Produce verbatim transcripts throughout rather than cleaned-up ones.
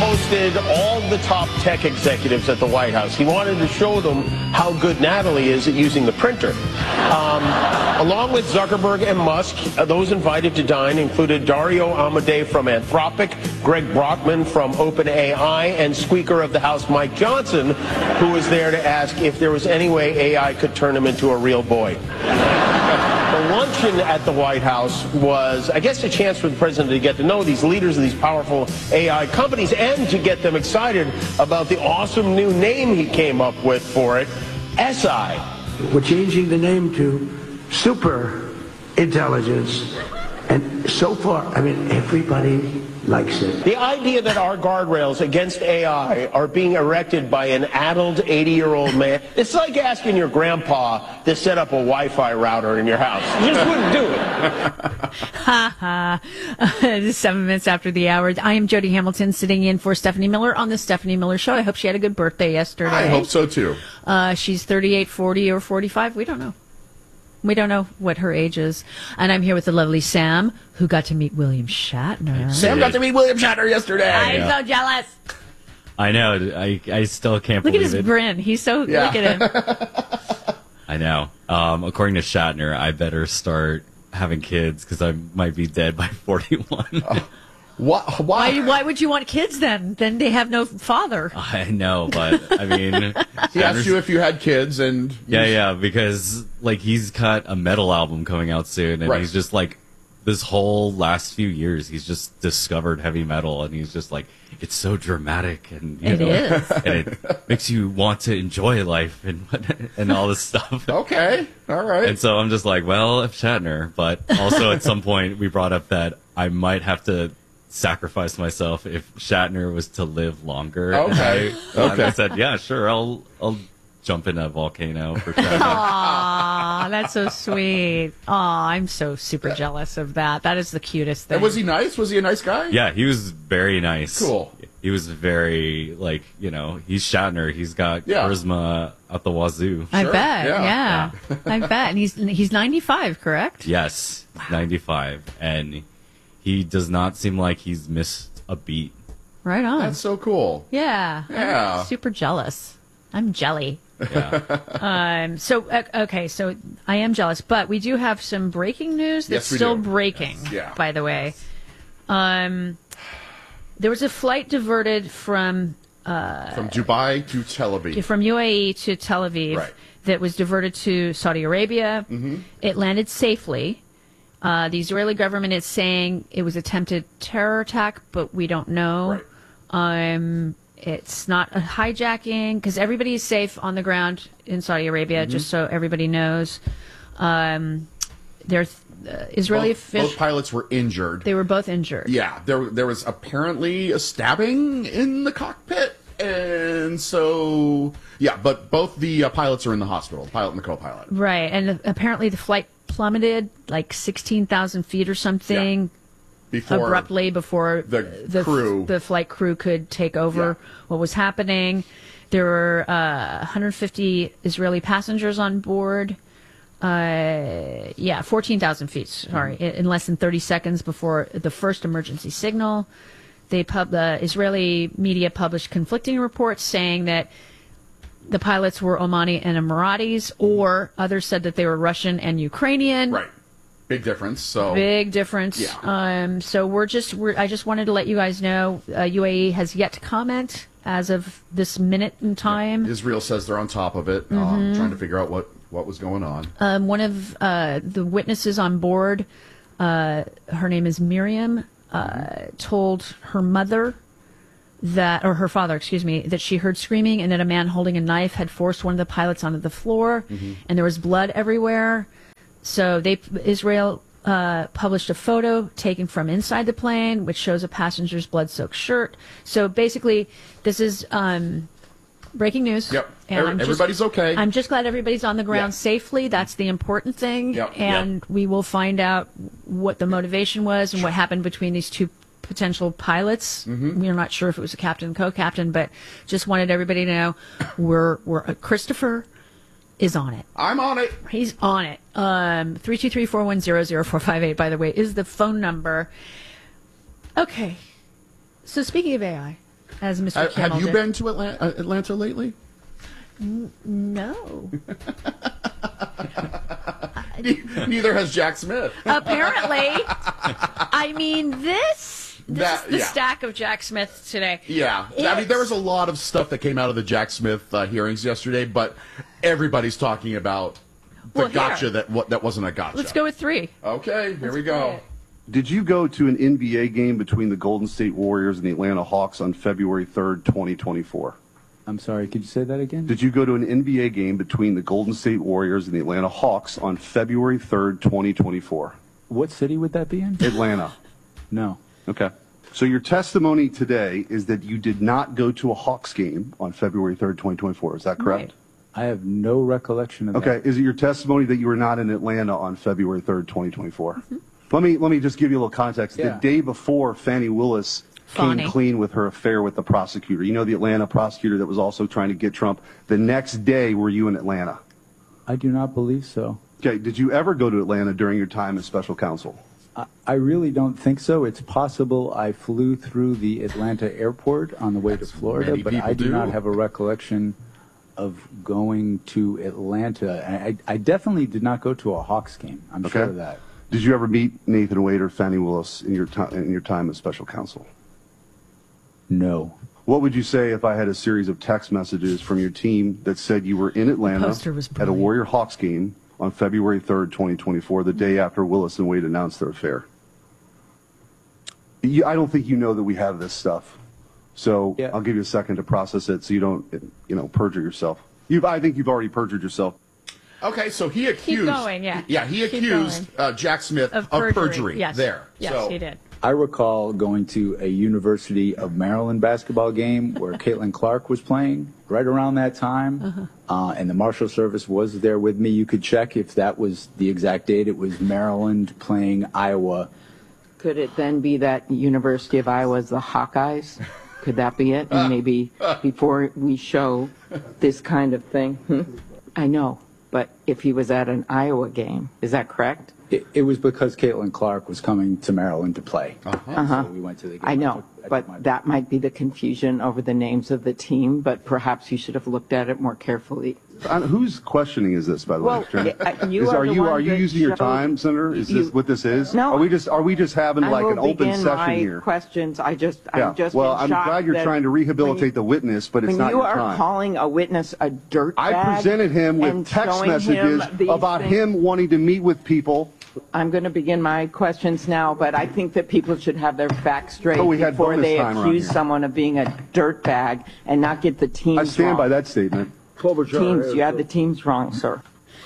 hosted all the top tech executives at the White House. He wanted to show them how good Natalie is at using the printer. Um, along with Zuckerberg and Musk, uh, those invited to dine included Dario Amodei from Anthropic, Greg Brockman from OpenAI, and Speaker of the House Mike Johnson, who was there to ask if there was any way A I could turn him into a real boy. The luncheon at the White House was, I guess, a chance for the president to get to know these leaders of these powerful A I companies and to get them excited about the awesome new name he came up with for it, S I. We're changing the name to Super Intelligence. And so far, I mean, everybody likes it. The idea that our guardrails against A I are being erected by an addled eighty-year-old man, it's like asking your grandpa to set up a Wi-Fi router in your house. You just wouldn't do it. Ha ha. It is seven minutes after the hour. I am Jody Hamilton, sitting in for Stephanie Miller on the Stephanie Miller Show. I hope she had a good birthday yesterday. I hope so, too. Uh, she's thirty-eight, forty, or forty-five. We don't know. We don't know what her age is. And I'm here with the lovely Sam, who got to meet William Shatner. Sam got to meet William Shatner yesterday. I'm yeah. so jealous. I know. I I still can't Look at believe his it. grin. He's so, Yeah. look at him. I know. Um, according to Shatner, I better start having kids because I might be dead by forty-one. Oh. What? Why? Why, why would you want kids then? Then they have no father. I know, but I mean, He asked you if you had kids, and yeah, yeah, because like he's got a metal album coming out soon, and Right. he's just like this whole last few years, he's just discovered heavy metal, and he's just like it's so dramatic, and you It know, is. and it makes you want to enjoy life and and all this stuff. Okay, all right. And so I'm just like, well, if Shatner, but also at some point we brought up that I might have to sacrifice myself if Shatner was to live longer. Okay. And I, Okay. I said, yeah, sure, I'll I'll jump in a volcano for Shatner. Aw, that's so sweet. Aw, I'm so super jealous of that. That is the cutest thing. And was he nice? Was he a nice guy? Yeah, he was very nice. Cool. He was very, like, you know, he's Shatner. He's got Yeah. charisma out the wazoo. I Sure, bet, yeah. yeah. I bet. And he's he's ninety-five, correct? Yes, ninety-five. And he does not seem like he's missed a beat. Right on. That's so cool. yeah. Yeah. I'm super jealous. I'm jelly. Yeah. Um. So uh, okay. So I am jealous, but we do have some breaking news that's Yes, we still do. breaking. Yeah. By the way, um, there was a flight diverted from From Dubai to Tel Aviv. from U A E to Tel Aviv Right. that was diverted to Saudi Arabia. Mm-hmm. It landed safely. Uh, the Israeli government is saying it was attempted terror attack, but we don't know. Right. Um, it's not a hijacking because everybody is safe on the ground in Saudi Arabia, Mm-hmm. just so everybody knows. Um, there's uh, Israeli both, officials. both pilots were injured. They were both injured. Yeah, there there was apparently a stabbing in the cockpit, and so yeah, but both the uh, pilots are in the hospital, the pilot and the co-pilot. Right, and apparently the flight plummeted like sixteen thousand feet or something. Before abruptly before the crew. the flight crew could take over Yeah. what was happening. There were uh, one hundred fifty Israeli passengers on board. Uh, yeah, fourteen thousand feet, sorry, Mm-hmm. in, in less than thirty seconds before the first emergency signal. They pub, the Israeli media published conflicting reports saying that the pilots were Omani and Emiratis, or others said that they were Russian and Ukrainian. Right, big difference. So Big difference. Yeah. Um, so we're just, we're, I just wanted to let you guys know, uh, U A E has yet to comment as of this minute in time. Israel says they're on top of it, Mm-hmm. um, trying to figure out what what was going on. Um, one of uh, the witnesses on board, uh, her name is Miriam, uh, told her mother that, or her father, excuse me, that she heard screaming and that a man holding a knife had forced one of the pilots onto the floor, and there was blood everywhere. So they, Israel uh, published a photo taken from inside the plane, which shows a passenger's blood-soaked shirt. So basically, this is um, breaking news. Yep. And Every- I'm just- everybody's okay. I'm just glad everybody's on the ground Yeah. safely. That's the important thing. Yep. And we will find out what the motivation was and what happened between these two potential pilots. Mm-hmm. We're not sure if it was a captain and co-captain, but just wanted everybody to know we're, we're uh, Christopher is on it. I'm on it. He's on it. Um, three two three, four one zero, zero four five eight, by the way, is the phone number. Okay. So speaking of A I, as Mister Have, Kimmel have you did. been to Atlanta, Atlanta lately? No. Neither has Jack Smith. Apparently. I mean, this, this That- is the yeah. stack of Jack Smith today. Yeah, I mean, It's- there was a lot of stuff that came out of the Jack Smith uh, hearings yesterday, but everybody's talking about the Well, here. gotcha that what that wasn't a gotcha. Let's go with three. Okay, here we play go. it. Did you go to an N B A game between the Golden State Warriors and the Atlanta Hawks on February third, twenty twenty-four? I'm sorry, could you say that again? Did you go to an N B A game between the Golden State Warriors and the Atlanta Hawks on February third, twenty twenty-four? What city would that be in? Atlanta. No. Okay. So your testimony today is that you did not go to a Hawks game on February third, twenty twenty-four. Is that correct? Right. I have no recollection of Okay. that. Is it your testimony that you were not in Atlanta on February third, twenty twenty-four? Mm-hmm. Let me let me just give you a little context. Yeah. The day before Fannie Willis Fani. came clean with her affair with the prosecutor. You know, the Atlanta prosecutor that was also trying to get Trump. The next day, were you in Atlanta? I do not believe so. Okay. Did you ever go to Atlanta during your time as special counsel? I, I really don't think so. It's possible I flew through the Atlanta airport on the way to Florida, many but people I do, do. not have a recollection of going to Atlanta. I, I definitely did not go to a Hawks game. I'm Okay. sure of that. Did you ever meet Nathan Wade or Fannie Willis in your time in your time as special counsel? No. What would you say if I had a series of text messages from your team that said you were in Atlanta poster was at a brilliant. Warrior Hawks game on February third, twenty twenty-four, the day after Willis and Wade announced their affair? You, I don't think you know that we have this stuff. So Yeah. I'll give you a second to process it so you don't, you know, perjure yourself. You've, I think you've already perjured yourself. Okay, so he accused. going, yeah. Yeah, he Keep accused uh, Jack Smith Of of perjury. perjury, Yes. there. Yes, so, he did. I recall going to a University of Maryland basketball game where Caitlin Clark was playing right around that time, Uh-huh. uh, and the Marshal Service was there with me. You could check if that was the exact date. It was Maryland playing Iowa. Could it then be that University of Iowa's the Hawkeyes? Could that be it? And maybe before we show this kind of thing, hmm? I know, but if he was at an Iowa game, is that correct? It, it was because Caitlin Clark was coming to Maryland to play. Uh-huh. So we went to the game. I know, took- I took but my- that might be the confusion over the names of the team, but perhaps you should have looked at it more carefully. Uh, whose questioning is this, by the Well, way? Trent? I- you Is- are are the you one are you that using your showed- time, Senator? Is you- this what this is? No. Are we just are we just having I like will an open begin session my here? questions. I just, Yeah. I'm just well, in I'm shock glad you're that trying to rehabilitate when- the witness, but it's when not you your are time. calling a witness a dirtbag, I presented him with and text showing him messages these about things- him wanting to meet with people. I'm going to begin my questions now, but I think that people should have their facts straight Oh, we had before bonus they time around accuse here. someone of being a dirtbag and not get the teams I stand wrong. by that statement. Teams, you had the teams wrong, sir.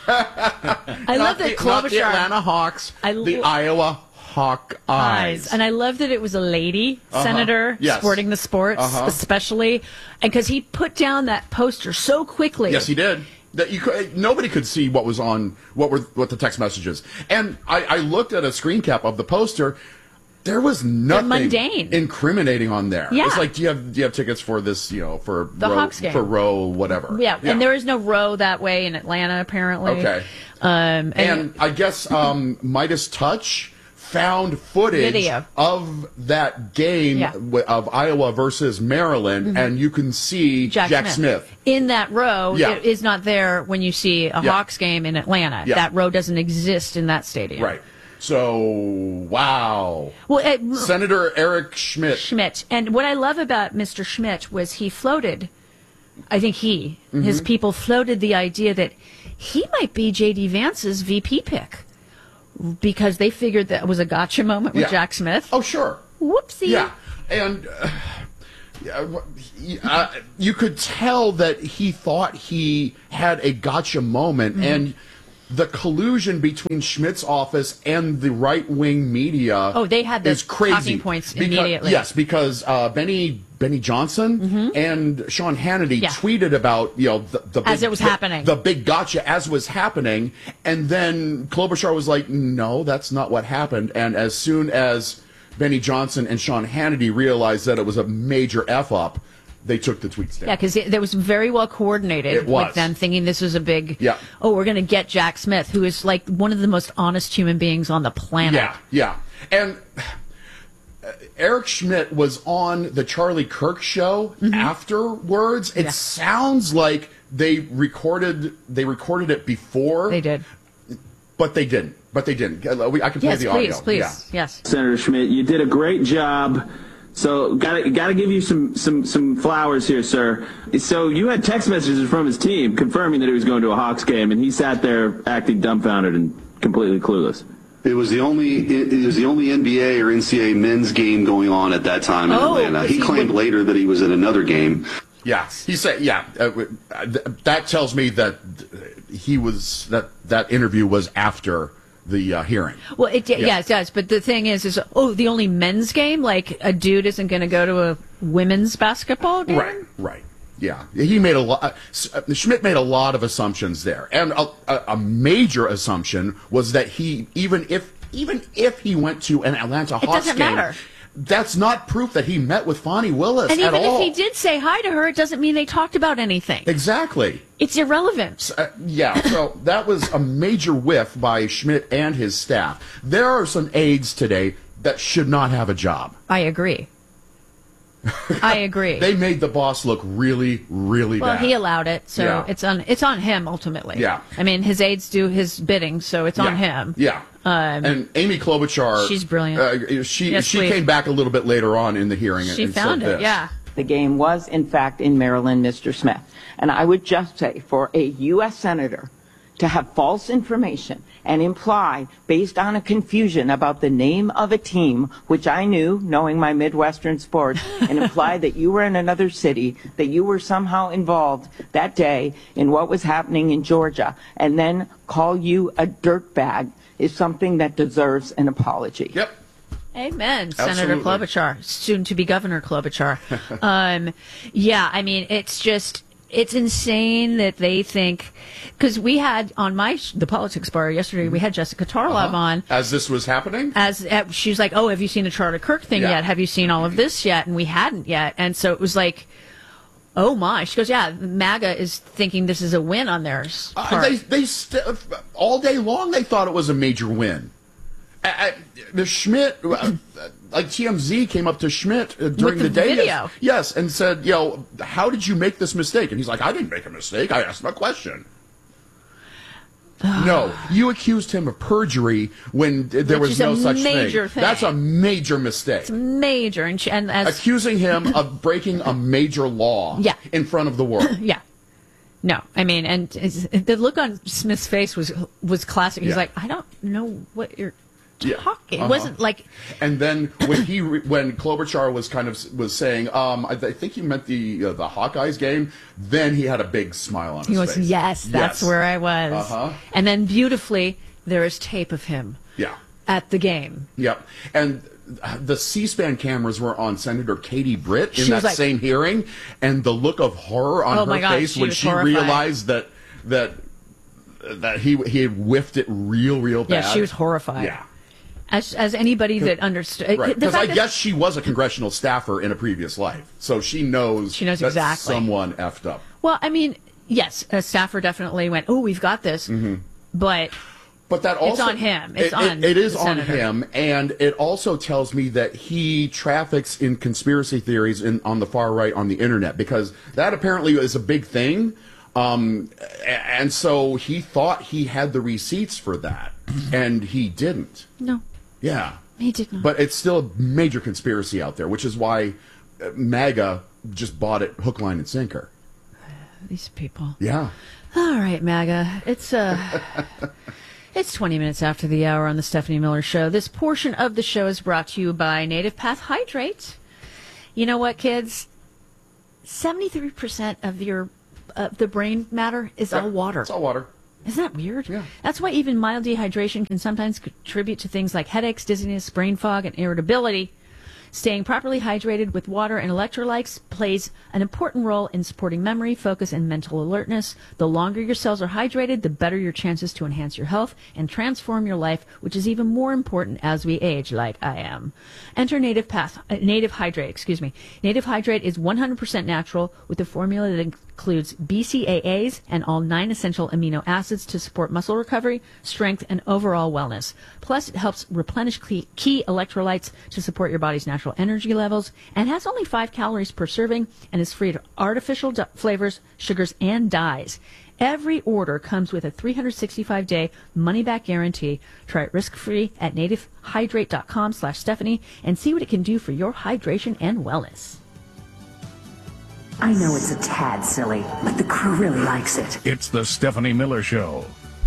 I love Not that the, not the Klobuchar Atlanta Hawks, I the lo- Iowa Hawkeyes. eyes. And I love that it was a lady senator Yes. sporting the sports, Uh-huh. especially, and because he put down that poster so quickly. Yes, he did. That you could, nobody could see what was on what were what the text messages. And I, I looked at a screen cap of the poster. There was nothing mundane. incriminating on there. Yeah. It's like, do you have do you have tickets for this? You know, for The row, Hawks game. for row whatever. Yeah, and there is no row that way in Atlanta, apparently. Okay. Um, and, And I guess um, Midas Touch found footage Video. of that game Yeah. wi- of Iowa versus Maryland, and you can see Jack, Jack, Smith. Smith. in that row. Yeah. It is not there when you see a Yeah. Hawks game in Atlanta. Yeah. That row doesn't exist in that stadium. Right. So, wow. Well, it, Senator Eric Schmidt. Schmidt. And what I love about Mister Schmidt was he floated, I think he, Mm-hmm. his people floated the idea that he might be J D Vance's V P pick because they figured that was a gotcha moment with Yeah. Jack Smith. Oh, sure. Whoopsie. Yeah. And uh, yeah, wh- uh, you could tell that he thought he had a gotcha moment, Mm-hmm. and the collusion between Schmidt's office and the right-wing media Oh, they had the is crazy. talking points Because- immediately. Yes, because uh, Benny Benny Johnson and Sean Hannity Mm-hmm. Yeah. tweeted about, you know, the, the As big- it was the- happening. the big gotcha as was happening, and then Klobuchar was like, no, that's not what happened. And as soon as Benny Johnson and Sean Hannity realized that it was a major F-up, they took the tweets down. Yeah, because it, it was very well coordinated It was. with them thinking this was a big, Yeah. oh, we're going to get Jack Smith, who is like one of the most honest human beings on the planet. Yeah, yeah. And Eric Schmidt was on the Charlie Kirk show Mm-hmm. afterwards. It Yeah. sounds like they recorded they recorded it before. They did. But they didn't. But they didn't. Uh, we- I can play Yes, the please, audio. please. Yeah. Yes. Senator Schmidt, you did a great job. So, gotta gotta give you some some some flowers here, sir. So, you had text messages from his team confirming that he was going to a Hawks game, and he sat there acting dumbfounded and completely clueless. It was the only it, it was the only N B A or N C A A men's game going on at that time in Oh, Atlanta. was He he claimed with- later that he was at another game. Yeah, he said. Yeah, uh, uh, th- that tells me that he was that that interview was after the uh, hearing. Well, it yeah. it does. But the thing is, is oh, the only men's game? Like a dude isn't going to go to a women's basketball game? Right, right. Yeah, he made a lot. Uh, Schmidt made a lot of assumptions there, and a, a, a major assumption was that he, even if even if he went to an Atlanta It Hawks doesn't game, matter. that's not proof that he met with Fonnie Willis And at even all. if he did say hi to her, it doesn't mean they talked about anything. Exactly. It's irrelevant. Uh, yeah, so that was a major whiff by Schmidt and his staff. There are some aides today that should not have a job. I agree. I agree. They made the boss look really, really well, bad. he allowed it, so Yeah. it's on it's on him ultimately. Yeah. I mean, his aides do his bidding, so it's on Yeah. him. Yeah. Um, and Amy Klobuchar, she's brilliant. Uh, she Yes, she please. came back a little bit later on in the hearing. She and found said it. this. Yeah. The game was, in fact, in Maryland, Mister Smith. And I would just say, for a U S senator to have false information and imply, based on a confusion about the name of a team, which I knew, knowing my Midwestern sports, and imply that you were in another city, that you were somehow involved that day in what was happening in Georgia, and then call you a dirtbag is something that deserves an apology. Yep. Amen, Senator Absolutely. Klobuchar, soon to be Governor Klobuchar. um, yeah, I mean, it's just, it's insane that they think, because we had on my, sh- the Politics Bar yesterday, we had Jessica Tarlov Uh-huh. on. As this was happening? As uh, she was like, oh, have you seen the Charlie Kirk thing Yeah. yet? Have you seen all of this yet? And we hadn't yet. And so it was like, oh my. She goes, yeah, MAGA is thinking this is a win on theirs. Uh, part. they they st- all day long they thought it was a major win. I, I, the Schmidt, uh, like T M Z came up to Schmidt uh, during With the the, day, video. yes, yes, and said, "You know, how did you make this mistake?" And he's like, "I didn't make a mistake. I asked him a question." No, you accused him of perjury when th- there Which was is a no such major thing. That's a major mistake. It's major. And, she, and as Accusing him of breaking a major law Yeah. in front of the world. Yeah. No, I mean, and it's, the look on Smith's face was was classic. He's Yeah. like, I don't know what you're Yeah. talking. It Uh-huh. wasn't like, And then when he re- when Klobuchar was kind of was saying, um, I, I think you meant the uh, the Hawkeyes game. Then he had a big smile on his he goes, face. yes, that's Yes. where I was. Uh-huh. And then beautifully, there is tape of him Yeah. at the game. Yep. And uh, the C-SPAN cameras were on Senator Katie Britt in She was that like- same hearing, and the look of horror on Oh her my God, face she when was she horrified. realized that that that he he had whiffed it real real bad. Yeah, she was horrified. Yeah. As as anybody that understood, Right, the because fact I that- guess she was a congressional staffer in a previous life, so she knows. She knows that exactly. someone effed up. Well, I mean, yes, a staffer definitely went, oh, we've got this, but But that also on him. It's it, on it, it is the on senator. him, and it also tells me that he traffics in conspiracy theories in, on the far right on the internet, because that apparently is a big thing. Um, a- and so he thought he had the receipts for that, and he didn't. no, Yeah, he did not. but it's still a major conspiracy out there, which is why uh, MAGA just bought it hook, line, and sinker. These people. Yeah. All right, MAGA. It's uh it's twenty minutes after the hour on the Stephanie Miller Show. This portion of the show is brought to you by Native Path Hydrate. You know what, kids? seventy-three percent of your uh, the brain matter is all water. It's all water. Isn't that weird? Yeah. That's why even mild dehydration can sometimes contribute to things like headaches, dizziness, brain fog, and irritability. Staying properly hydrated with water and electrolytes plays an important role in supporting memory, focus, and mental alertness. The longer your cells are hydrated, the better your chances to enhance your health and transform your life, which is even more important as we age, like I am. Enter Native Path, uh, Native Hydrate, excuse me. Native Hydrate is one hundred percent natural with a formula that includes B C A As and all nine essential amino acids to support muscle recovery, strength, and overall wellness. Plus, it helps replenish key, key electrolytes to support your body's natural energy levels, and has only five calories per serving and is free of artificial d- flavors, sugars, and dyes. Every order comes with a three hundred sixty-five day money-back guarantee. Try it risk-free at nativehydrate.com slash Stephanie and see what it can do for your hydration and wellness. I know it's a tad silly, but the crew really likes it. It's the Stephanie Miller Show.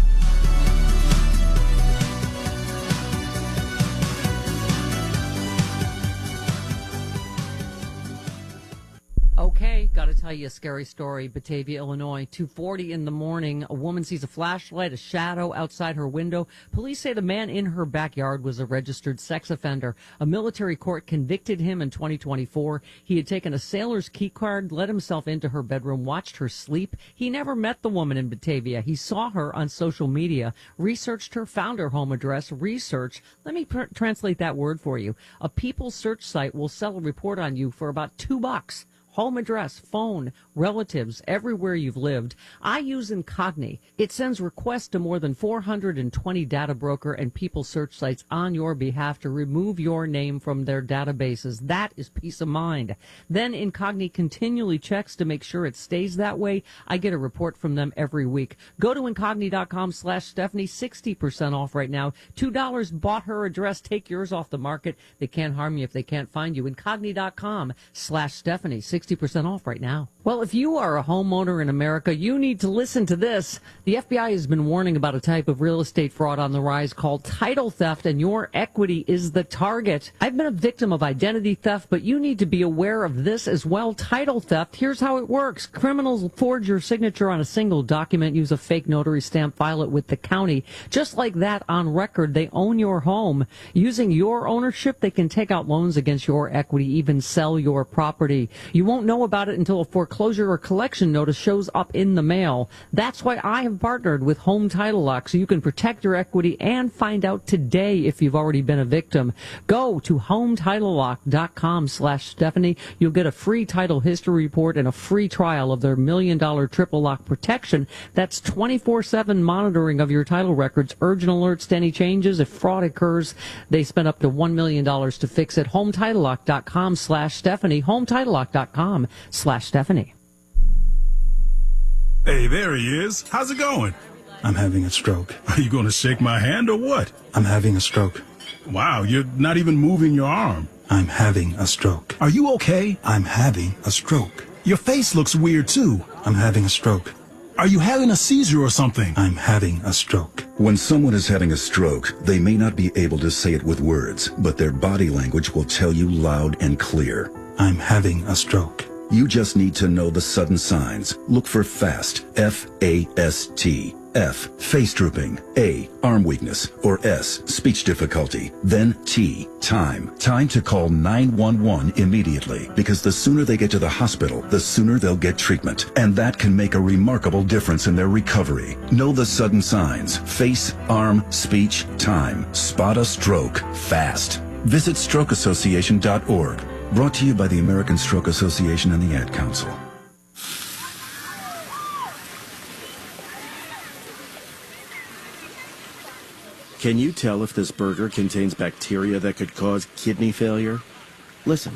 Okay, got to tell you a scary story. Batavia, Illinois, two forty in the morning. A woman sees a flashlight, a shadow outside her window. Police say the man in her backyard was a registered sex offender. A military court convicted him in twenty twenty-four. He had taken a sailor's key card, let himself into her bedroom, watched her sleep. He never met the woman in Batavia. He saw her on social media, researched her, found her home address, research. Let me pr- translate that word for you. A People search site will sell a report on you for about two bucks. Home address, phone, relatives, everywhere you've lived. I use Incogni. It sends requests to more than four hundred twenty data broker and People search sites on your behalf to remove your name from their databases. That is peace of mind. Then Incogni continually checks to make sure it stays that way. I get a report from them every week. Go to Incogni.com slash Stephanie, sixty percent off right now. two dollars bought her address. Take yours off the market. They can't harm you if they can't find you. Incogni.com slash Stephanie, sixty percent off right now. Well, if you are a homeowner in America, you need to listen to this. The F B I has been warning about a type of real estate fraud on the rise called title theft, and your equity is the target. I've been a victim of identity theft, but you need to be aware of this as well. Title theft, here's how it works. Criminals forge your signature on a single document, use a fake notary stamp, file it with the county. Just like that, on record, they own your home. Using your ownership, they can take out loans against your equity, even sell your property. You won't know about it until a foreclosure or collection notice shows up in the mail. That's why I have partnered with Home Title Lock, so you can protect your equity and find out today if you've already been a victim. Go to HomeTitleLock.com slash Stephanie. You'll get a free title history report and a free trial of their million dollar triple lock protection. That's twenty-four seven monitoring of your title records, urgent alerts to any changes. If fraud occurs, they spend up to one million dollars to fix it. HomeTitleLock.com slash Stephanie. HomeTitleLock.com slash Stephanie. Hey, there he is. How's it going? I'm having a stroke. Are you going to shake my hand or what? I'm having a stroke. Wow, you're not even moving your arm. I'm having a stroke. Are you okay? I'm having a stroke. Your face looks weird, too. I'm having a stroke. Are you having a seizure or something? I'm having a stroke. When someone is having a stroke, they may not be able to say it with words, but their body language will tell you loud and clear. I'm having a stroke. You just need to know the sudden signs. Look for FAST, F A S T. F, face drooping. A, arm weakness. Or S, speech difficulty. Then T, time. Time to call nine one one immediately, because the sooner they get to the hospital, the sooner they'll get treatment. And that can make a remarkable difference in their recovery. Know the sudden signs. Face, arm, speech, time. Spot a stroke fast. Visit stroke association dot org. Brought to you by the American Stroke Association and the Ad Council. Can you tell if this burger contains bacteria that could cause kidney failure? Listen.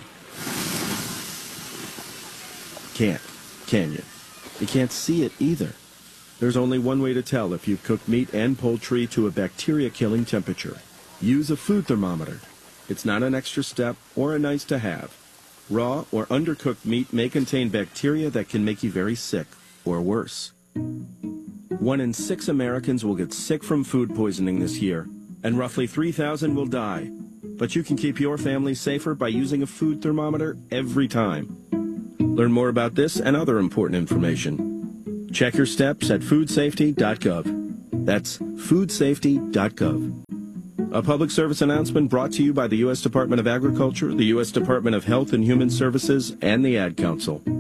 Can't, can you? You can't see it either. There's only one way to tell if you've cooked meat and poultry to a bacteria-killing temperature. Use a food thermometer. It's not an extra step or a nice to have. Raw or undercooked meat may contain bacteria that can make you very sick, or worse. One in six Americans will get sick from food poisoning this year, and roughly three thousand will die. But you can keep your family safer by using a food thermometer every time. Learn more about this and other important information. Check your steps at food safety dot gov. That's food safety dot gov. A public service announcement brought to you by the U S Department of Agriculture, the U S Department of Health and Human Services, and the Ad Council.